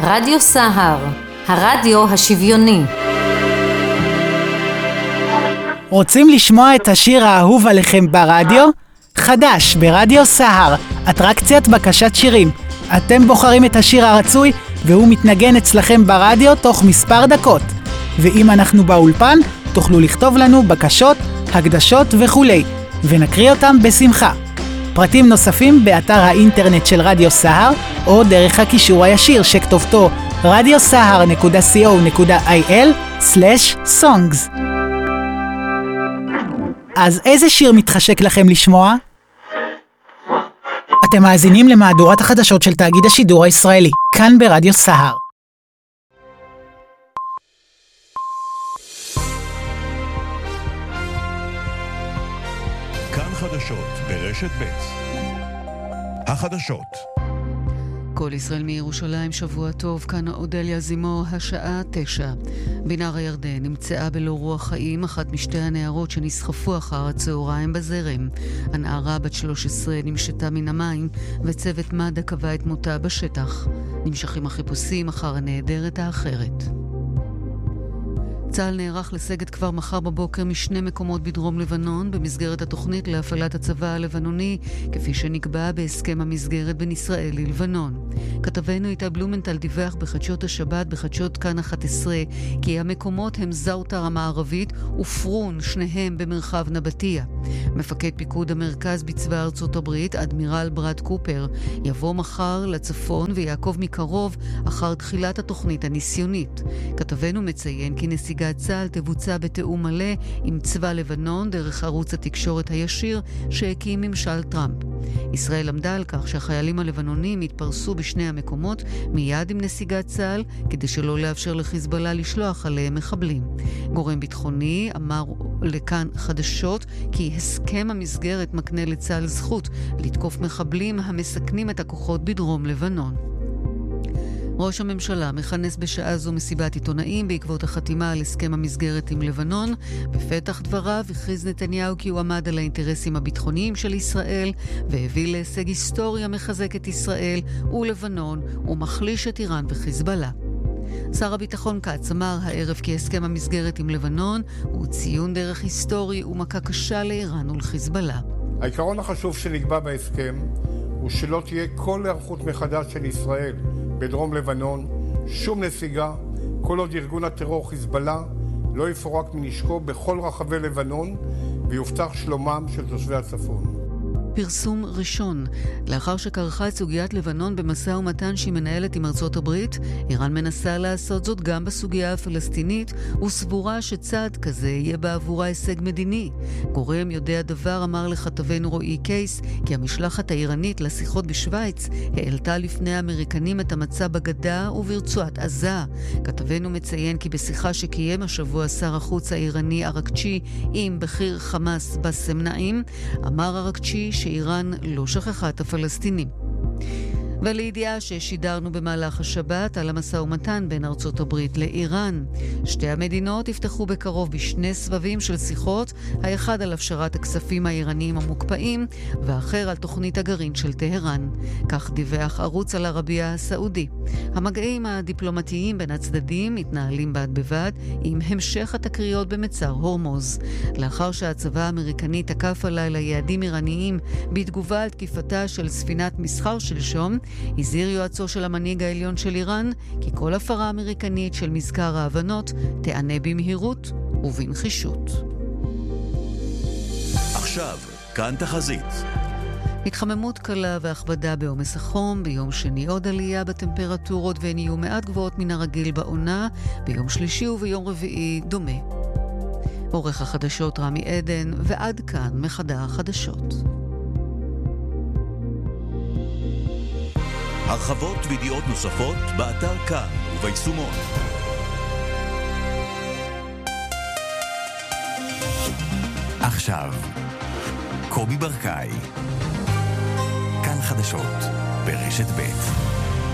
רדיו סהר, הרדיו השוויוני. רוצים לשמוע את השיר האהוב עליכם ברדיו? חדש ברדיו סהר, אטרקציית בקשת שירים. אתם בוחרים את השיר הרצוי והוא מתנגן אצלכם ברדיו תוך מספר דקות. ואם אנחנו באולפן, תוכלו לכתוב לנו בקשות, הקדשות וכולי, ונקריא אותם בשמחה. פרטים נוספים באתר האינטרנט של רדיו סהר, או דרך הקישור הישיר שכתובתו radiosahar.co.il/songs. אז איזה שיר מתחשק לכם לשמוע? אתם מאזינים למהדורת החדשות של תאגיד השידור הישראלי, כאן ברדיו סהר. כאן חדשות ברשת ב'. החדשות. כל ישראל מירושלים, שבוע טוב, כאן אודליה זימור, השעה 9. בנהר הירדן נמצאה בלא רוח חיים אחת משתי הנערות שנסחפו אחר הצהריים בזרם. הנערה בת 13 נמשתה מן המים וצוות מד"א קבע את מותה בשטח. נמשכים החיפושים אחר הנעדרת האחרת. צה"ל נערך לסגת כבר מחר בבוקר משני מקומות בדרום לבנון במסגרת התוכנית להפעלת הצבא הלבנוני כפי שנקבע בהסכם המסגרת בין ישראל ללבנון. כתבנו איתה בלומנטל דיווח בחדשות השבת בחדשות כאן 11 כי המקומות הם זאוטר המערבית ופרון, שניהם במרחב נבטיה. מפקד פיקוד המרכז בצבא ארצות הברית, אדמירל ברד קופר, יבוא מחר לצפון ויעקוב מקרוב אחר תחילת התוכנית הניסיונית. כתבנו מציין כי נסיגת צה"ל תבוצע בתיאום מלא עם צבא לבנון דרך ערוץ התקשורת הישיר שהקים ממשל טראמפ. ישראל עמדה על כך שהחיילים הלבנונים יתפרסו בשני המקומות מיד עם נסיגת צה"ל כדי שלא לאפשר לחיזבאללה לשלוח עליהם מחבלים. גורם ביטחוני אמר לכאן חדשות כי הסכם המסגרת מקנה לצה"ל זכות לתקוף מחבלים המסכנים את הכוחות בדרום לבנון. ראש הממשלה מכנס בשעה זו מסיבת עיתונאים בעקבות החתימה על הסכם המסגרת עם לבנון. בפתח דבריו הכריז נתניהו כי הוא עמד על האינטרסים הביטחוניים של ישראל והביא להישג היסטורי המחזק את ישראל ולבנון ומחליש את איראן וחיזבאללה. שר הביטחון כץ אמר הערב כי הסכם המסגרת עם לבנון הוא ציון דרך היסטורי ומכה קשה לאיראן ולחיזבאללה. העיקרון החשוב שנקבע בהסכם הוא שלא תהיה כל היערכות מחדש של ישראל בדרום לבנון, שום נסיגה, כל עוד ארגון הטרור חיזבאללה לא יפורק מנשקו בכל רחבי לבנון ויובטח שלומם של תושבי הצפון. פרסום ראשון. לאחר שקרחה את סוגיית לבנון במשא ומתן שהיא מנהלת עם ארצות הברית, איראן מנסה לעשות זאת גם בסוגיה הפלסטינית, וסבורה שצעד כזה יהיה בעבורה הישג מדיני. גורם יודע דבר אמר לכתבנו רועי קייס, כי המשלחת האיראנית לשיחות בשוויץ העלתה לפני האמריקנים את המצב בגדה וברצועת עזה. כתבנו מציין כי בשיחה שקיים השבוע שר החוץ האיראני ארקצ'י עם בכיר חמאס בסם נעים, אמר ארקצ'י שאיראן לא שכחה את הפלסטינים. ולידיעה ששידרנו במהלך השבת על המשא ומתן בין ארצות הברית לאיראן. שתי המדינות יפתחו בקרוב בשני סבבים של שיחות, האחד על הפשרת הכספים האיראניים המוקפאים, והאחר על תוכנית הגרעין של טהרן. כך דיווח ערוץ על ערבייה הסעודי. המגעים הדיפלומטיים בין הצדדים מתנהלים בד בבד עם המשך התקריות במצר הורמוז. לאחר שהצבא האמריקני תקף הלילה יעדים איראניים בתגובה על תקיפתה של ספינת מסחר שלשום, הזהיר יועצו של המנהיג העליון של איראן כי כל הפרה אמריקנית של מזכר ההבנות תענה במהירות ובנחישות. עכשיו, כאן תחזית. התחממות קלה והכבדה בעומס החום, ביום שני עוד עלייה בטמפרטורות והן יהיו מעט גבוהות מן הרגיל בעונה, ביום שלישי וביום רביעי דומה. עורך החדשות רמי עדן, ועד כאן מחדר החדשות. הרחבות וידיעות נוספות באתר כאן וביישומון. עכשיו, קובי ברקאי. כאן חדשות ברשת ב'.